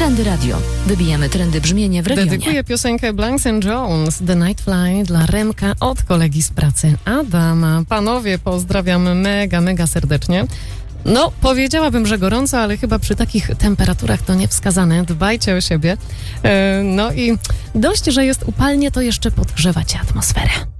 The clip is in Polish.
Trendy Radio. Wybijamy trendy brzmienie w regionie. Dedykuję piosenkę Blanks & Jones, The Night Fly dla Remka od kolegi z pracy Adama. Panowie, pozdrawiam mega serdecznie. No, powiedziałabym, że gorąco, ale chyba przy takich temperaturach to niewskazane. Dbajcie o siebie. No i dość, że jest upalnie, to jeszcze podgrzewacie atmosferę.